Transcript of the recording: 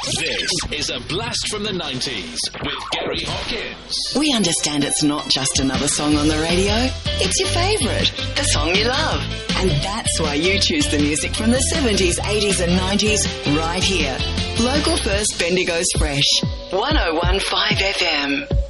This is a blast from the 90s with Gary Hopkins. We understand it's not just another song on the radio. It's your favourite, the song you love. And that's why you choose the music from the 70s, 80s and 90s right here. Local first Bendigo's Fresh. 101.5 FM.